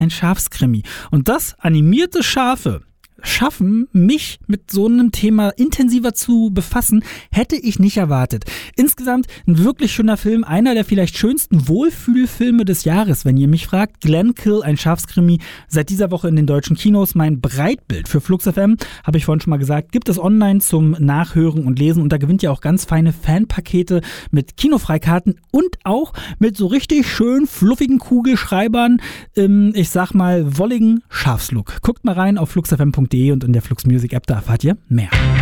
ein Schafskrimi. Und das animierte Schafe schaffen, mich mit so einem Thema intensiver zu befassen, hätte ich nicht erwartet. Insgesamt ein wirklich schöner Film, einer der vielleicht schönsten Wohlfühlfilme des Jahres, wenn ihr mich fragt. Glenkill, ein Schafskrimi, seit dieser Woche in den deutschen Kinos. Mein Breitbild für Flux FM, habe ich vorhin schon mal gesagt, gibt es online zum Nachhören und Lesen und da gewinnt ihr auch ganz feine Fanpakete mit Kinofreikarten und auch mit so richtig schön fluffigen Kugelschreibern, ich sag mal wolligen Schafslook. Guckt mal rein auf fluxfm.de und in der Flux Music App, da erfahrt ihr mehr.